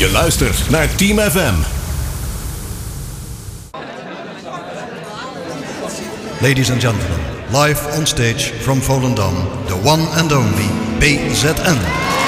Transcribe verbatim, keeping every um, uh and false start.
Je luistert naar Team F M. Ladies and gentlemen, live on stage from Volendam, the one and only B Z N.